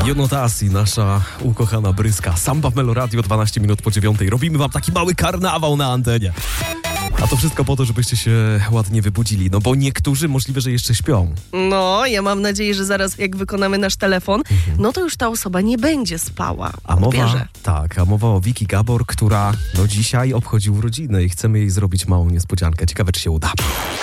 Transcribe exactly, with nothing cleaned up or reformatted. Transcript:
Jonotasi, nasza ukochana bryska. Samba w Meloradio, dwanaście minut po dziewiątej. Robimy wam taki mały karnawał na antenie. A to wszystko po to, żebyście się ładnie wybudzili, no bo niektórzy możliwe, że jeszcze śpią. No, ja mam nadzieję, że zaraz jak wykonamy nasz telefon, mhm. no to już ta osoba nie będzie spała. A mowa, tak, a mowa o Wiki Gabor, która no dzisiaj obchodzi urodziny i chcemy jej zrobić małą niespodziankę. Ciekawe, czy się uda.